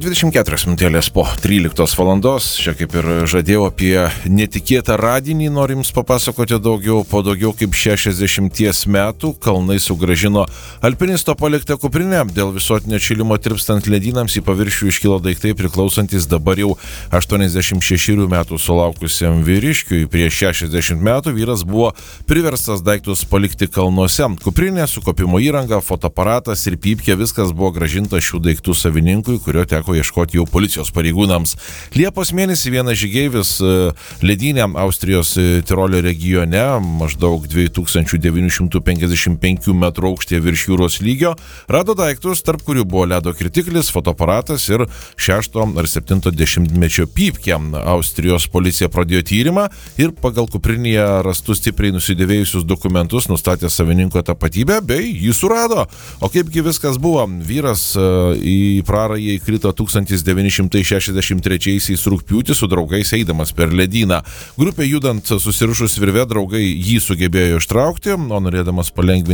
24 minutėlės po 13 valandos. Čia kaip ir žadėjau apie netikėtą radinį, noriu jums papasakoti daugiau. Po daugiau kaip 60 metų kalnai sugrąžino alpinisto paliktą kuprinę. Dėl visuotinio atšilimo tirpstant ledynams į paviršių iškilo daiktai priklausantis dabar jau 86 metų sulaukusiam vyriškiui. Prieš 60 metų vyras buvo priverstas daiktus palikti kalnuose. Kuprinė, sukopimo įranga, fotoaparatas ir pypkė, viskas buvo grąžinta šių daiktų savininkui, kurio teko ieškoti jau policijos pareigūnams. Liepos mėnesį vienas žygeivis ledynė Austrijos Tirolio regione, maždaug 2955 metrų aukštyje virš jūros lygio, rado daiktus, tarp kurių buvo ledo kritiklis, fotoaparatas ir 6 ar 70-mečio pypkė. Austrijos policija pradėjo tyrimą ir pagal kuprinėje rastus stipriai nusidėvėjusius dokumentus nustatė savininko tapatybę bei jį surado. O kaipgi viskas buvo? Vyras į prarąjį įkrito 1963 rugpjūtį su draugais eidamas per ledyną. Grupė judant susirišus virve, draugai jį sugebėjo ištraukti, o norėdamas palengvinti